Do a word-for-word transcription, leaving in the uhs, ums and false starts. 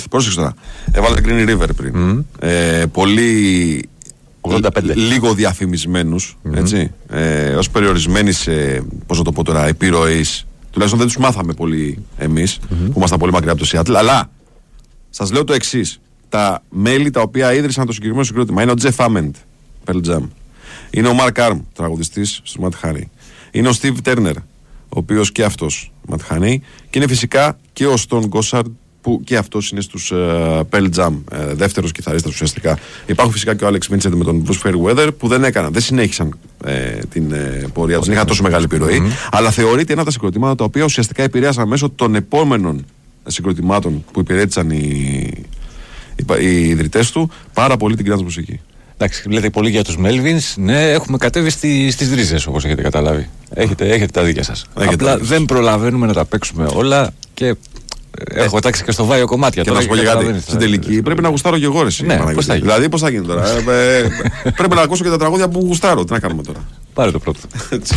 πρόσεξε τώρα. Έβαλε Green River πριν. Mm. Ε, πολύ. ογδόντα πέντε. Λίγο διαφημισμένους, mm-hmm. έτσι. Ε, ως περιορισμένης, ε, πώς να το πω τώρα, επιρροής. Τουλάχιστον δεν τους μάθαμε πολύ εμείς, mm-hmm. που ήμασταν πολύ μακριά από το Σιάτλ. Αλλά σας λέω το εξής. Τα μέλη τα οποία ίδρυσαν το συγκεκριμένο συγκρότημα είναι ο Jeff Ament, Pearl Jam. Είναι ο Mark Arm, τραγουδιστής στο Matt Honey. Είναι ο Steve Turner, ο οποίος και αυτός Matt Honey. Και είναι φυσικά και ο Stone Gossard, που και αυτός είναι στους uh, Pearl Jam, uh, δεύτερος κιθαρίστας ουσιαστικά. Υπάρχουν φυσικά και ο Alex Vincent με τον Bruce Fairweather, που δεν έκαναν, δεν συνέχισαν ε, την ε, πορεία τους, δεν είχαν τόσο μεγάλη επιρροή. Mm-hmm. Αλλά θεωρείται ένα από τα συγκροτήματα τα οποία ουσιαστικά επηρέασαν μέσω των επόμενων συγκροτημάτων που υπηρέτησαν οι, οι, οι ιδρυτές του πάρα πολύ την grunge μουσική. Εντάξει, λέτε πολύ για τους Melvins. Ναι, έχουμε κατέβει στη, στις ρίζες, όπως έχετε καταλάβει. Έχετε, έχετε τα δίκια σας. Έχετε Απλά δίκια. Δεν προλαβαίνουμε να τα παίξουμε όλα και έχω τάξει και στο βάιο κομμάτια. Και να σου πω κάτι. Στην τελική πρέπει να γουστάρω και εγώ, ρε. Ναι, πώς θα γίνει. Δηλαδή, πώς θα γίνει τώρα. ε, ε, πρέπει να ακούσω και τα τραγούδια που γουστάρω. Τι να κάνουμε τώρα. Πάρε το πρώτο.